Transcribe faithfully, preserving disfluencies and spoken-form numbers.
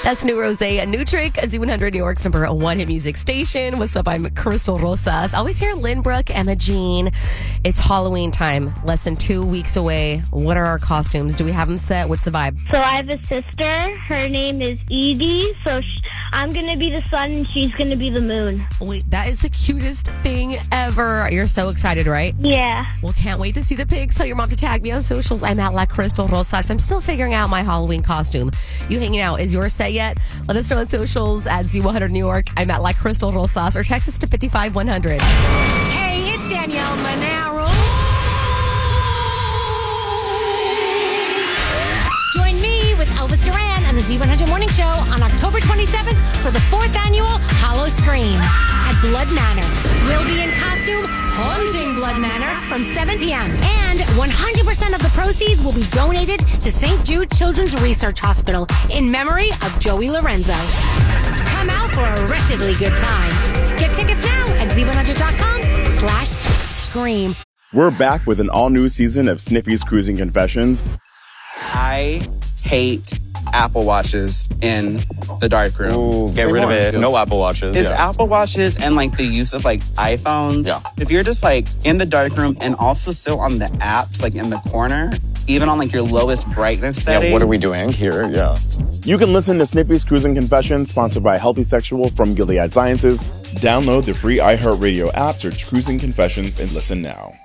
That's New Rose, a new trick, Z one hundred New York's number one hit music station. What's up? I'm Crystal Rosas. Always here, Lynbrook, Emma Jean. It's Halloween time, less than two weeks away. What are our costumes? Do we have them set? What's the vibe? So I have a sister. Her name is Edie. So sh- I'm going to be the sun and she's going to be the moon. Wait, that is the cutest thing ever. You're so excited, right? Yeah. Well, can't wait to see the pics. Tell your mom to tag me on socials. I'm at La Crystal Rosas. I'm still figuring out my Halloween costume. You hanging out? Is yours set yet? Let us know on socials at Z one hundred New York. I'm at La Crystal Rosas, or text us to five five one hundred. Hey, it's Danielle Monaro. Join me with Elvis Duran on the Z one hundred Morning Show on October twenty-seventh for the fourth annual Hollow Scream at Blood Manor. We'll be in costume haunting Blood Manor from seven p.m. And one hundred percent of the proceeds will be donated to Saint Jude Children's Research Hospital in memory of Joey Lorenzo. Come out for a wretchedly good time. Get tickets now at Z one hundred dot com slash scream. We're back with an all-new season of Sniffy's Cruising Confessions. I hate Apple Watches in the dark room. Ooh, get Say rid more. of it. No Apple Watches. It's yeah. Apple Watches and like the use of like iPhones. Yeah. If you're just like in the dark room and also still on the apps, like in the corner, even on like your lowest brightness setting. Yeah, what are we doing here? Yeah. You can listen to Sniffy's Cruising Confessions, sponsored by Healthy Sexual from Gilead Sciences. Download the free iHeartRadio app, search Cruising Confessions, and listen now.